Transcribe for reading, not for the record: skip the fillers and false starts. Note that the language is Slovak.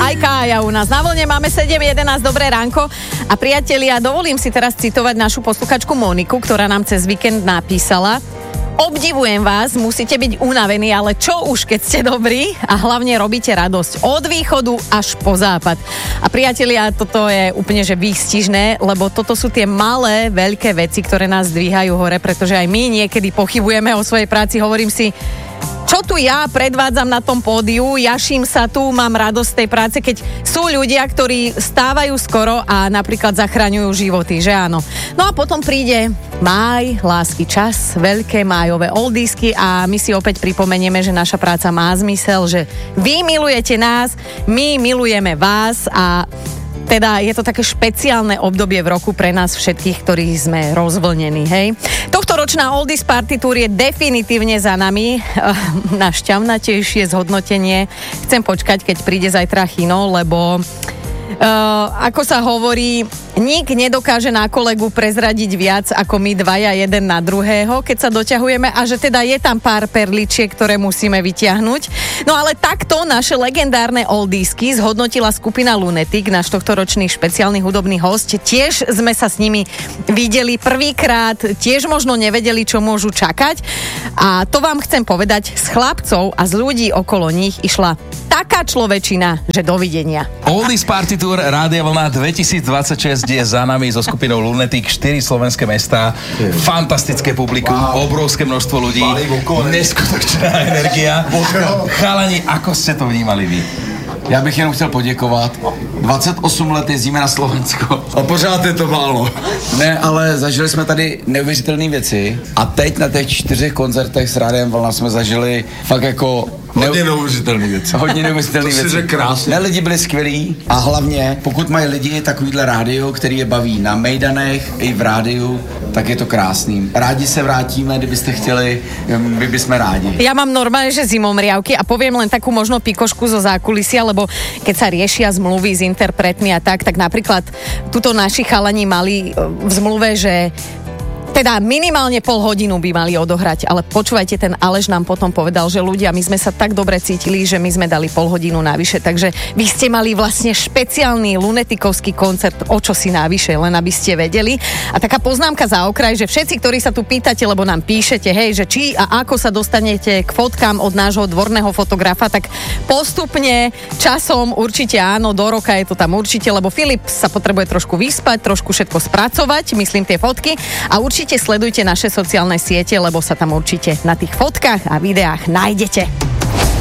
Kája u nás na vlne, máme 7:11, dobré ránko. A priatelia, dovolím si teraz citovať našu posluchačku Moniku, ktorá nám cez víkend napísala: obdivujem vás, musíte byť unavení, ale čo už, keď ste dobrí a hlavne robíte radosť od východu až po západ. A priatelia, toto je úplne že výstižné, lebo toto sú tie malé, veľké veci, ktoré nás dvíhajú hore, pretože aj my niekedy pochybujeme o svojej práci, hovorím si, čo tu ja predvádzam na tom pódiu, jaším sa tu, mám radosť tej práce, keď sú ľudia, ktorí stávajú skoro a napríklad zachraňujú životy, že áno. No a potom príde máj, lásky čas, veľké májové oldisky a my si opäť pripomenieme, že naša práca má zmysel, že vy milujete nás, my milujeme vás a teda je to také špeciálne obdobie v roku pre nás všetkých, ktorí sme rozvlnení, hej. Tohtoročná Oldies Party Tour je definitívne za nami. Na šťavnatejšie zhodnotenie chcem počkať, keď príde zajtra Chino, lebo ako sa hovorí, nik nedokáže na kolegu prezradiť viac ako my dvaja jeden na druhého, keď sa doťahujeme a že teda je tam pár perličiek, ktoré musíme vyťahnuť. No ale takto naše legendárne oldiesky zhodnotila skupina Lunatic, náš tohtoročný špeciálny hudobný host. Tiež sme sa s nimi videli prvýkrát, tiež možno nevedeli, čo môžu čakať. A to vám chcem povedať, z chlapcov a z ľudí okolo nich išla taká človečina, že dovidenia. Oldies Party Tour Rádia Vlna 2026 je za nami so skupinou Lunatic, 4 slovenské mestá, fantastické publikum, obrovské množstvo ľudí, neskutočná energia. Chalani, ako ste to vnímali vy? Já bych jenom chtěl poděkovat. 28 let jezdíme na Slovensko a pořád je to málo. Ne, ale zažili jsme tady neuvěřitelné věci a teď na těch 4 koncertech s Rádiem Vlna jsme zažili fakt jako hodně neuvěřitelné věci. Hodně neuvěřitelné věci. To si řekl krásně. Ne, lidi byli skvělí a hlavně, pokud mají lidi takovýhle rádio, který je baví na mejdanech i v rádiu, tak je to krásný. Rádi se vrátíme, kdybyste chtěli, my bychom rádi. Ja mám normálne, že zimomriavky a poviem len takú možno pikošku zo zákulisia, lebo keď sa riešia zmluvy s interpretmi a tak napríklad tuto naši chalani mali v zmluve, že teda minimálne pol hodinu by mali odohrať, ale počúvajte, ten Aleš nám potom povedal, že ľudia, my sme sa tak dobre cítili, že my sme dali pol hodinu navyše, takže vy ste mali vlastne špeciálny lunetikovský koncert, o čo si navyše, len aby ste vedeli. A taká poznámka za okraj, že všetci, ktorí sa tu pýtate, lebo nám píšete, hej, že či a ako sa dostanete k fotkám od nášho dvorného fotografa, tak postupne, časom určite áno, do roka je to tam určite, lebo Filip sa potrebuje trošku vyspať, trošku všetko spracovať, myslím tie fotky a určite sledujte naše sociálne siete, lebo sa tam určite na tých fotkách a videách nájdete.